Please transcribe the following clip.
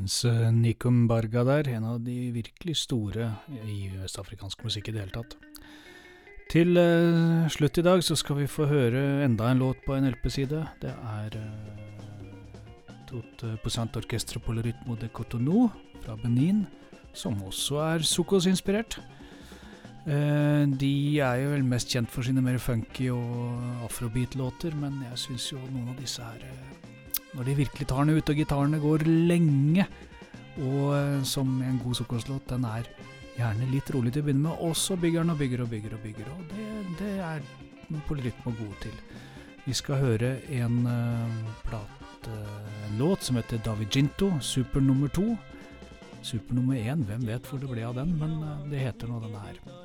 Prince Nikumbarga der, en av de virkelig store i vestafrikansk musikk i det hele tatt. Til slutt i dag så skal vi få høre enda en låt på en LP-side. Det Tout Poussant Orchestre pour le rythme de Cotonou fra Benin, som også Sokos-inspirert. De jo vel mest kjent for sine mer funky og afrobeat-låter, men jeg synes jo noen av disse her, når de virkelig tar den ut, og gitarene går lenge, og som en god Sokos-låt, den gjerne litt rolig til å begynne med, og så bygger den og bygger og bygger og bygger, og det Polyrytme god til. Vi skal høre en låt som heter David Ginto, Super nummer 2. Super nummer 1, hvem vet hvor det ble av den, men det heter nå den her.